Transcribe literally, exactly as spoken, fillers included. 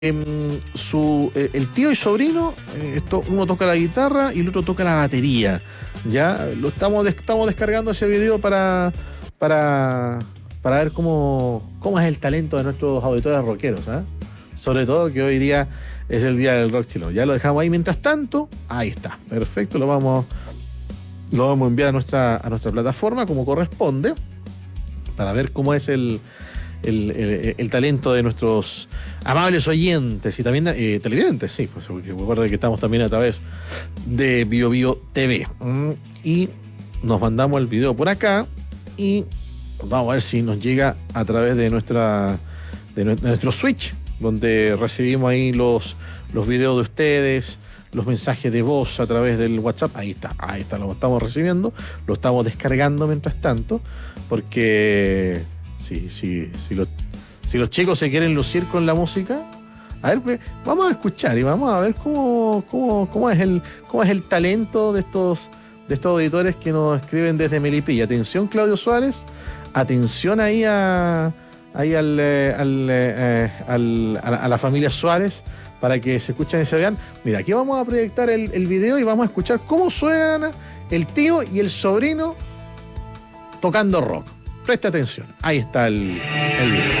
Eh, su, eh, el tío y sobrino, eh, esto, uno toca la guitarra y el otro toca la batería. Ya lo estamos, estamos descargando ese video para, para, para ver cómo, cómo es el talento de nuestros auditores rockeros, ¿eh? Sobre todo que hoy día es el día del rock chileno. Ya lo dejamos ahí. Mientras tanto, ahí está, perfecto. Lo vamos, lo vamos a enviar a nuestra, a nuestra plataforma como corresponde para ver cómo es el El, el, el talento de nuestros amables oyentes y también eh, televidentes, sí, pues recuerden que estamos también a través de Bio Bio T V. Mm, y nos mandamos el video por acá y vamos a ver si nos llega a través de nuestra de, nu- de nuestro switch, donde recibimos ahí los, los videos de ustedes, los mensajes de voz a través del WhatsApp. Ahí está, ahí está, lo estamos recibiendo, lo estamos descargando mientras tanto, porque Si, si, si, los, si los chicos se quieren lucir con la música, a ver, pues, vamos a escuchar y vamos a ver cómo, cómo, cómo, es, el, cómo es el talento de estos, de estos auditores que nos escriben desde Melipilla. Atención, Claudio Suárez, atención ahí a, ahí al, eh, al, eh, al, a, la, a la familia Suárez para que se escuchen y se vean. Mira, aquí vamos a proyectar el, el video y vamos a escuchar cómo suena el tío y el sobrino tocando rock. Presta atención, ahí está el, el video.